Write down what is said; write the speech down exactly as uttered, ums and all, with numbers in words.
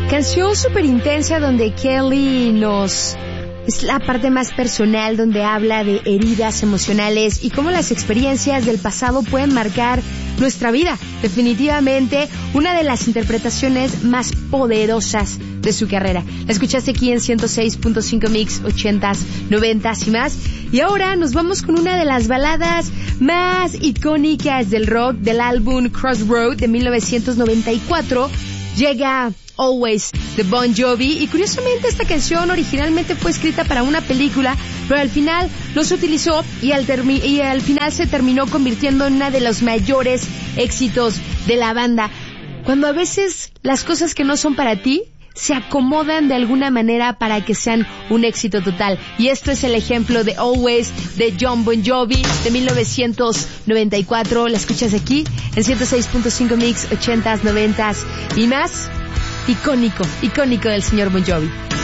Canción súper intensa donde Kelly nos... Es la parte más personal donde habla de heridas emocionales y cómo las experiencias del pasado pueden marcar nuestra vida. Definitivamente una de las interpretaciones más poderosas de su carrera. La escuchaste aquí en ciento seis punto cinco Mix, ochentas, noventas y más. Y ahora nos vamos con una de las baladas más icónicas del rock del álbum Crossroad de mil novecientos noventa y cuatro. Llega Always de Bon Jovi, y curiosamente esta canción originalmente fue escrita para una película, pero al final no se utilizó y al, termi- y al final se terminó convirtiendo en uno de los mayores éxitos de la banda. Cuando a veces las cosas que no son para ti se acomodan de alguna manera para que sean un éxito total. Y esto es el ejemplo de Always de John Bon Jovi de mil novecientos noventa y cuatro. La escuchas aquí en ciento seis punto cinco Mix, ochentas, noventas y más. Icónico, icónico del señor Bon Jovi.